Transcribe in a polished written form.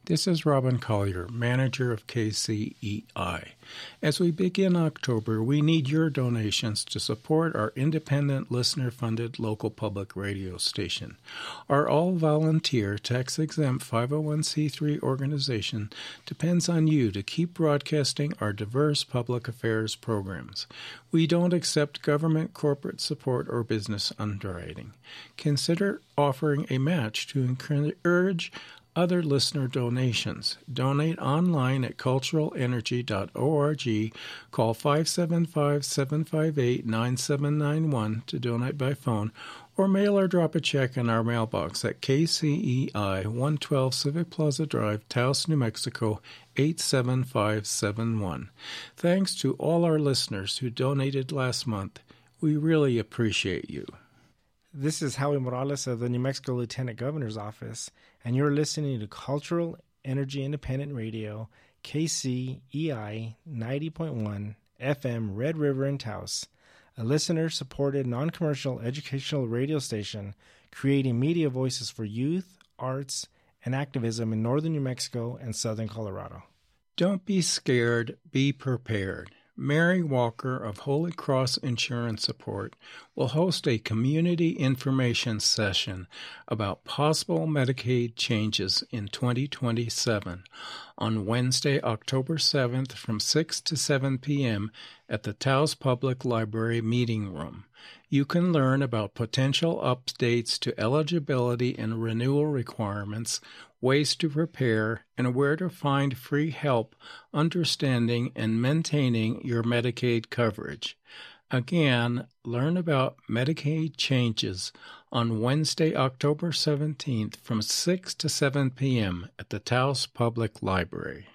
This is Robin Collier, manager of KCEI. As we begin October, we need your donations to support our independent, listener-funded local public radio station. Our all-volunteer, tax-exempt 501c3 organization depends on you to keep broadcasting our diverse public affairs programs. We don't accept government, corporate support, or business underwriting. Consider offering a match to encourage other listener donations. Donate online at culturalenergy.org. Call 575-758-9791 to donate by phone, or mail or drop a check in our mailbox at KCEI 112 Civic Plaza Drive, Taos, New Mexico 87571. Thanks to all our listeners who donated last month. We really appreciate you. This is Howie Morales of the New Mexico Lieutenant Governor's Office, and you're listening to Cultural Energy Independent Radio, KCEI 90.1 FM, Red River in Taos, a listener-supported non-commercial educational radio station creating media voices for youth, arts, and activism in northern New Mexico and southern Colorado. Don't be scared, be prepared. Mary Walker of Holy Cross Insurance Support will host a community information session about possible Medicaid changes in 2027 on Wednesday, October 7th from 6 to 7 p.m. at the Taos Public Library Meeting Room. You can learn about potential updates to eligibility and renewal requirements, ways to prepare, and where to find free help understanding and maintaining your Medicaid coverage. Again, learn about Medicaid changes on Wednesday, October 17th from 6 to 7 p.m. at the Taos Public Library.